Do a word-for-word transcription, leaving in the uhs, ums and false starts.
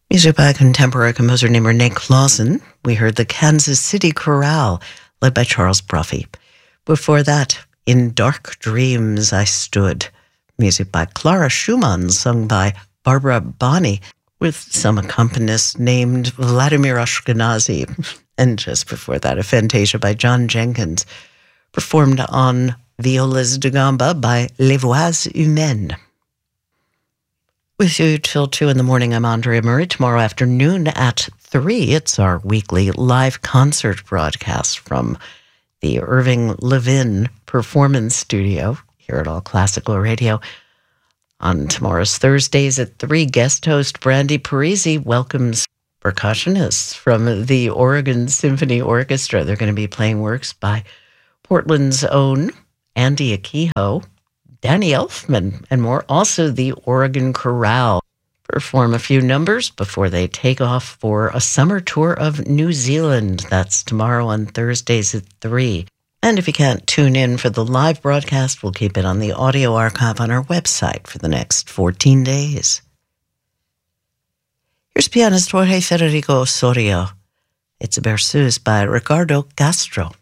Music by contemporary composer named Renee Clausen. We heard the Kansas City Chorale, led by Charles Bruffy. Before that, In Dark Dreams I Stood. Music by Clara Schumann, sung by Barbara Bonney, with some accompanist named Vladimir Ashkenazy. And just before that, a Fantasia by John Jenkins, performed on violas da gamba by Les Voix Humaines. With you till two in the morning, I'm Andrea Murray. Tomorrow afternoon at three, it's our weekly live concert broadcast from the Irving Levin Performance Studio here at All Classical Radio. On tomorrow's Thursdays at three, guest host Brandy Parisi welcomes percussionists from the Oregon Symphony Orchestra. They're going to be playing works by Portland's own Andy Akiho, Danny Elfman, and more. Also, the Oregon Chorale perform a few numbers before they take off for a summer tour of New Zealand. That's tomorrow on Thursdays at three. And if you can't tune in for the live broadcast, we'll keep it on the audio archive on our website for the next fourteen days. Here's pianist Jorge Federico Osorio. It's a Berceuse by Ricardo Castro.